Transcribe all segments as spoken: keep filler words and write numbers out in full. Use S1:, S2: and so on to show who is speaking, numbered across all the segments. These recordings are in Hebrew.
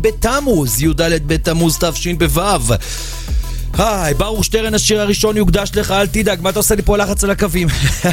S1: בתמוז, י"ד בתמוז תשפ"ו. היי, ברוך שטרן, השיר הראשון יוקדש לך, אל תדאג, מה אתה עושה לי פה לחץ על הקווים?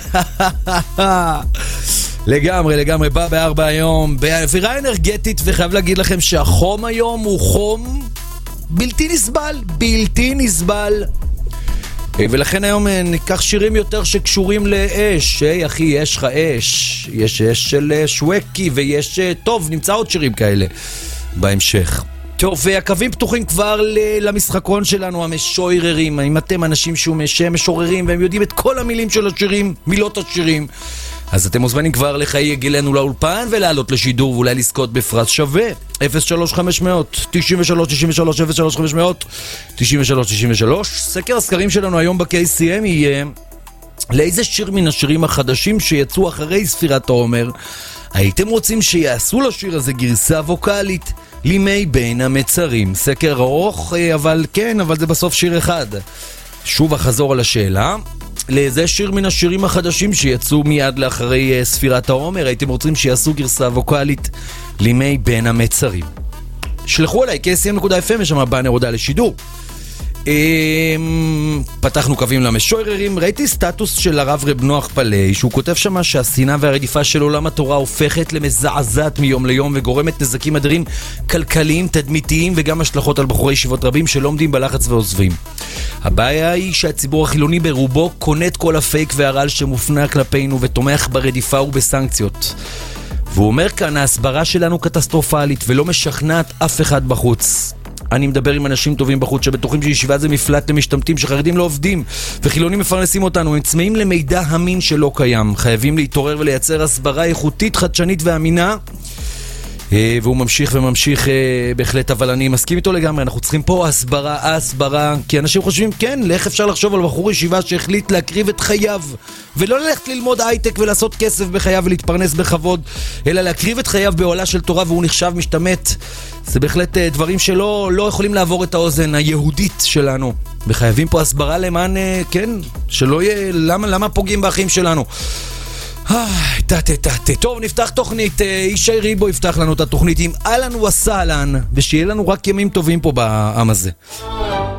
S1: לגמרי, לגמרי, בא בארבע היום, באווירה אנרגטית, וחייב להגיד לכם שהחום היום הוא חום בלתי נסבל, בלתי נסבל. ולכן היום ניקח שירים יותר שקשורים לאש. היי אחי, יש לך אש, יש אש של שווקי, ויש, טוב, נמצא עוד שירים כאלה בהמשך. טוב, והקווים פתוחים כבר למשחקון שלנו, המשוררים. אם אתם אנשים שהם משוררים והם יודעים את כל המילים של השירים, מילות השירים, אז אתם מוזמנים כבר לחייג אלינו לאולפן ולעלות לשידור ואולי לזכות בפרס שווה. אפס שלוש חמש אפס אפס תשעים ושלוש תשעים ושלוש אפס שלוש חמש אפס אפס תשעים ושלוש תשעים ושלוש. סקר הסקרים שלנו היום ב-קי סי אם יהיה לאיזה שיר מן השירים החדשים שיצאו אחרי ספירת העומר הייתם רוצים שיעשו לשיר הזה גרסה ווקלית לימי בין המצרים. סקר ארוך, אבל כן, אבל זה בסוף שיר אחד. שוב אחזור על השאלה, לאיזה שיר מן השירים החדשים שיצאו מיד לאחרי ספירת העומר הייתם רוצים שיעשו גרסה ווקלית לימי בין המצרים? שלחו אליי, קי סי אם נקודה אף אם, יש שם באנר הודעה לשידור. פתחנו קווים למשוררים. ראיתי סטטוס של הרב רב נוח פלאי שהוא כותב שמה שהשנאה והרדיפה של עולם התורה הופכת למזעזעת מיום ליום וגורמת נזקים אדירים כלכליים, תדמיתיים וגם השלכות על בחורי ישיבות רבים שלא עומדים בלחץ ועוזבים. הבעיה היא שהציבור החילוני ברובו קונה את כל הפייק והרעל שמופנה כלפינו ותומך ברדיפה ובסנקציות. והוא אומר כאן, ההסברה שלנו קטסטרופלית ולא משכנעת אף אחד בחוץ. אני מדבר עם אנשים טובים בחוץ שבטוחים שישיבה זה מפלט למשתמטים, שחרדים לא עובדים וחילונים מפרנסים אותנו. הם צמאים למידע אמין שלא קיים. חייבים להתעורר ולייצר הסברה איכותית, חדשנית ואמינה. והוא ממשיך וממשיך בהחלט, אבל אני מסכים איתו לגמרי. אנחנו צריכים פה הסברה, הסברה, כי אנשים חושבים, כן, איך אפשר לחשוב על בחור ישיבה שהחליט להקריב את חייו ולא ללכת ללמוד הייטק ולעשות כסף בחייו ולהתפרנס בכבוד, אלא להקריב את חייו בעולה של תורה והוא נחשב משתמט. זה בהחלט דברים שלא לא יכולים לעבור את האוזן היהודית שלנו, וחייבים פה הסברה למען, כן, שלא יהיה, למה, למה פוגעים באחים שלנו. טוב, נפתח תוכנית, אישי ריבו יפתח לנו את התוכנית עם אהלן וסהלן, ושיהיה לנו רק ימים טובים פה בעם הזה.